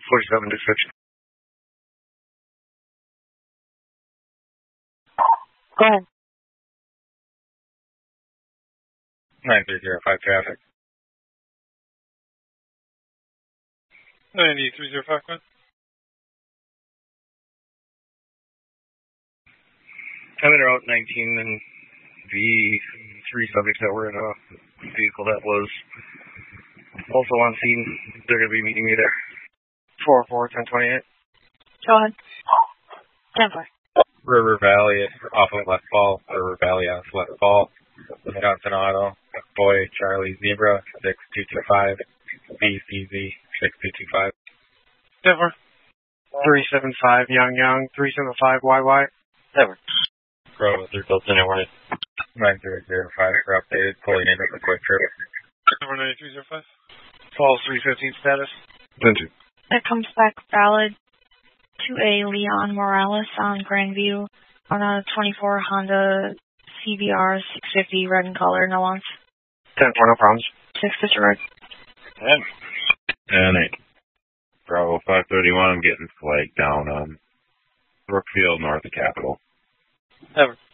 47 description. Go ahead. 9305 traffic. 9305, go ahead. I'm in Route 19 and the 3 subjects that were in a vehicle that was also on scene, they're going to be meeting me there. 4-4-10-28. Go ahead. 10-4. River Valley off of Left Fall. River Valley off Left Fall. Wisconsin Auto. Boy Charlie Zebra 6225. BCZ 6225. 10-4. 375 Young 375 YY. 7. Bravo 3 Delta Network. 9005 for updated. Pulling in with a quick trip. 9305. Falls 315 status. 10-2. That comes back valid to a Leon Morales on Grandview on a 24 Honda CBR 650 red in color, no wants. 10-4, no problems. 6 disregard. 10-8. Bravo 531, I'm getting flagged down on Brookfield, north of Capitol. 7.